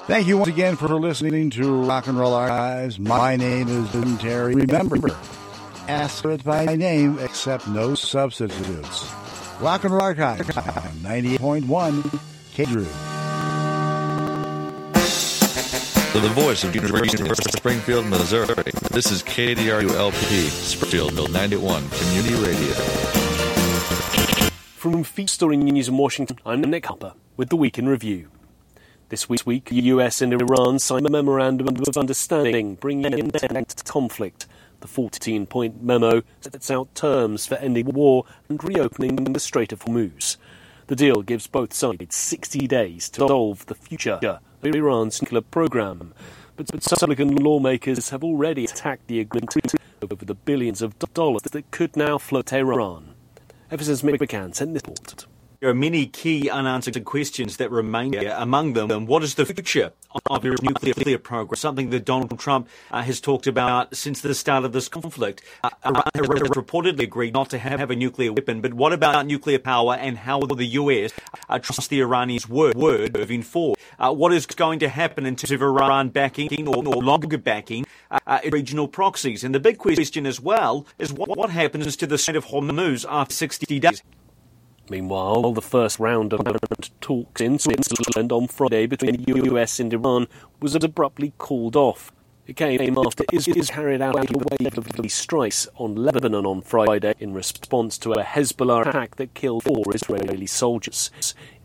Thank you once again for listening to Rock and Roll Archives. My name is Jim Terry. Remember, ask it by name, accept no substitutes. Rock and Roll Archives, 98.1 K-Drew. The voice of University of Springfield, Missouri. This is KDRU-LP, Springfield 91 Community Radio. From Feature Story News in Washington, I'm Nick Harper with the Week in Review. This week, the US and Iran signed a memorandum of understanding, bringing an end to conflict. The 14-point memo sets out terms for ending war and reopening the Strait of Hormuz. The deal gives both sides 60 days to resolve the future of Iran's nuclear program. But Republican lawmakers have already attacked the agreement over the billions of dollars that could now flow to Iran. Ever Mick McCann sent this report. There are many key unanswered questions that remain here. Among them, what is the future of the nuclear program? Something that Donald Trump has talked about since the start of this conflict. Iran reportedly agreed not to have a nuclear weapon, but what about nuclear power and how will the US trust the Iranians' word moving forward? What is going to happen in terms of Iran backing or longer backing regional proxies? And the big question as well is what happens to the Strait of Hormuz after 60 days? Meanwhile, the first round of talks in Switzerland on Friday between the US and Iran was abruptly called off. It came after Israel carried out a wave of strikes on Lebanon on Friday in response to a Hezbollah attack that killed 4 Israeli soldiers.